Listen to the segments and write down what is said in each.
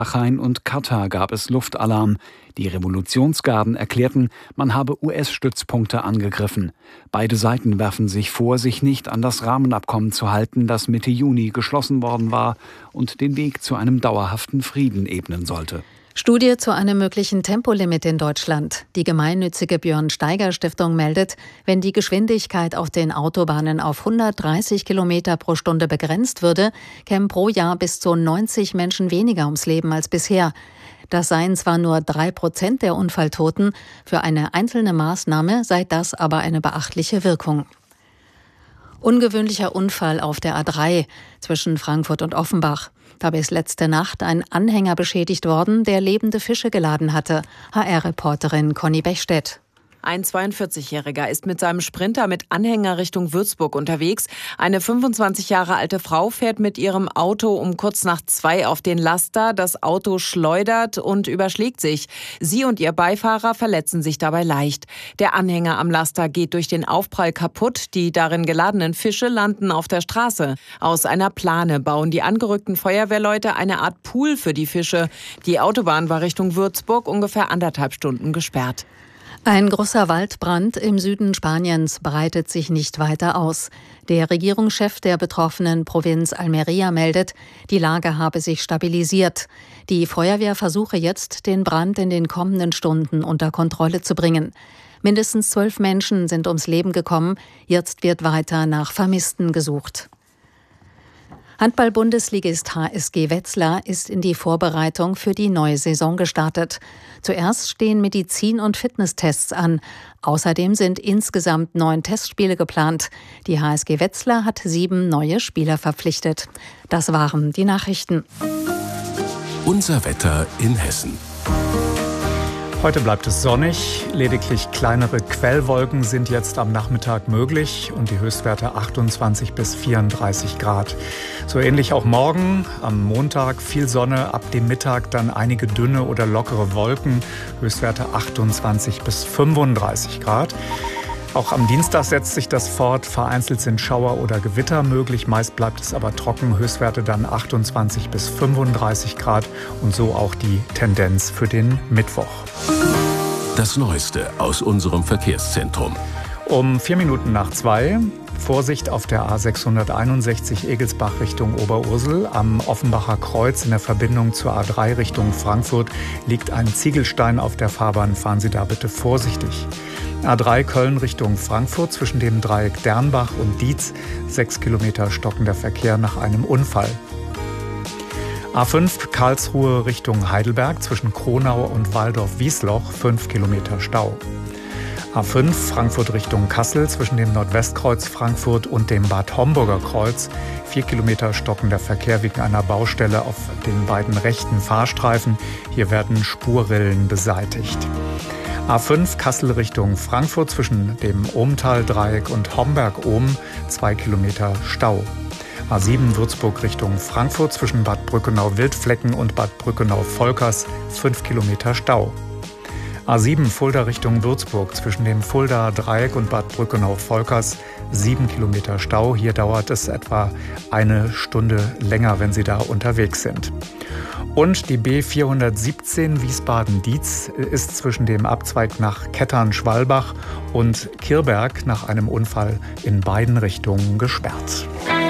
Bahrain und Katar gab es Luftalarm. Die Revolutionsgarden erklärten, man habe US-Stützpunkte angegriffen. Beide Seiten werfen sich vor, sich nicht an das Rahmenabkommen zu halten, das Mitte Juni geschlossen worden war und den Weg zu einem dauerhaften Frieden ebnen sollte. Studie zu einem möglichen Tempolimit in Deutschland. Die gemeinnützige Björn-Steiger-Stiftung meldet, wenn die Geschwindigkeit auf den Autobahnen auf 130 Kilometer pro Stunde begrenzt würde, kämen pro Jahr bis zu 90 Menschen weniger ums Leben als bisher. Das seien zwar nur 3% der Unfalltoten, für eine einzelne Maßnahme sei das aber eine beachtliche Wirkung. Ungewöhnlicher Unfall auf der A3 zwischen Frankfurt und Offenbach. Dabei ist letzte Nacht ein Anhänger beschädigt worden, der lebende Fische geladen hatte. HR-Reporterin Conny Bechstedt. Ein 42-Jähriger ist mit seinem Sprinter mit Anhänger Richtung Würzburg unterwegs. Eine 25 Jahre alte Frau fährt mit ihrem Auto um kurz nach 2 auf den Laster. Das Auto schleudert und überschlägt sich. Sie und ihr Beifahrer verletzen sich dabei leicht. Der Anhänger am Laster geht durch den Aufprall kaputt. Die darin geladenen Fische landen auf der Straße. Aus einer Plane bauen die angerückten Feuerwehrleute eine Art Pool für die Fische. Die Autobahn war Richtung Würzburg ungefähr 1,5 Stunden gesperrt. Ein großer Waldbrand im Süden Spaniens breitet sich nicht weiter aus. Der Regierungschef der betroffenen Provinz Almería meldet, die Lage habe sich stabilisiert. Die Feuerwehr versuche jetzt, den Brand in den kommenden Stunden unter Kontrolle zu bringen. Mindestens 12 Menschen sind ums Leben gekommen. Jetzt wird weiter nach Vermissten gesucht. Handball-Bundesligist HSG Wetzlar ist in die Vorbereitung für die neue Saison gestartet. Zuerst stehen Medizin- und Fitnesstests an. Außerdem sind insgesamt 9 Testspiele geplant. Die HSG Wetzlar hat 7 neue Spieler verpflichtet. Das waren die Nachrichten. Unser Wetter in Hessen. Heute bleibt es sonnig, lediglich kleinere Quellwolken sind jetzt am Nachmittag möglich und die Höchstwerte 28 bis 34 Grad. So ähnlich auch morgen, am Montag viel Sonne, ab dem Mittag dann einige dünne oder lockere Wolken, Höchstwerte 28 bis 35 Grad. Auch am Dienstag setzt sich das fort. Vereinzelt sind Schauer oder Gewitter möglich. Meist bleibt es aber trocken. Höchstwerte dann 28 bis 35 Grad. Und so auch die Tendenz für den Mittwoch. Das Neueste aus unserem Verkehrszentrum. Um 2:04. Vorsicht auf der A661 Egelsbach Richtung Oberursel. Am Offenbacher Kreuz in der Verbindung zur A3 Richtung Frankfurt liegt ein Ziegelstein auf der Fahrbahn. Fahren Sie da bitte vorsichtig. A3 Köln Richtung Frankfurt zwischen dem Dreieck Dernbach und Dietz. 6 Kilometer stockender Verkehr nach einem Unfall. A5 Karlsruhe Richtung Heidelberg zwischen Kronau und Waldorf-Wiesloch. 5 Kilometer Stau. A5 Frankfurt Richtung Kassel zwischen dem Nordwestkreuz Frankfurt und dem Bad Homburger Kreuz. 4 Kilometer stockender Verkehr wegen einer Baustelle auf den beiden rechten Fahrstreifen. Hier werden Spurrillen beseitigt. A5 Kassel Richtung Frankfurt zwischen dem Ohmtal-Dreieck und Homberg-Ohm. 2 Kilometer Stau. A7 Würzburg Richtung Frankfurt zwischen Bad Brückenau-Wildflecken und Bad Brückenau-Volkers. 5 Kilometer Stau. A7 Fulda Richtung Würzburg zwischen dem Fulda-Dreieck und Bad Brückenau-Volkers 7 Kilometer Stau. Hier dauert es etwa eine Stunde länger, wenn Sie da unterwegs sind. Und die B417 Wiesbaden-Dietz ist zwischen dem Abzweig nach Kettern-Schwalbach und Kirberg nach einem Unfall in beiden Richtungen gesperrt.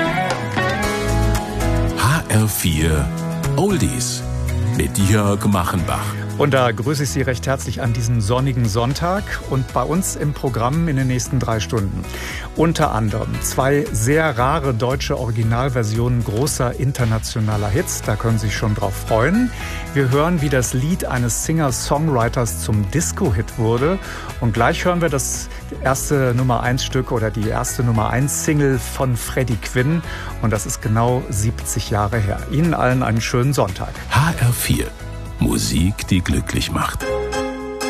HR4 Oldies mit Jörg Machenbach. Und da grüße ich Sie recht herzlich an diesem sonnigen Sonntag und bei uns im Programm in den nächsten 3 Stunden. Unter anderem 2 sehr rare deutsche Originalversionen großer internationaler Hits, da können Sie sich schon drauf freuen. Wir hören, wie das Lied eines Singer-Songwriters zum Disco-Hit wurde und gleich hören wir das erste Nummer-1-Stück oder die erste Nummer-1-Single von Freddie Quinn und das ist genau 70 Jahre her. Ihnen allen einen schönen Sonntag. HR4 Musik, die glücklich macht.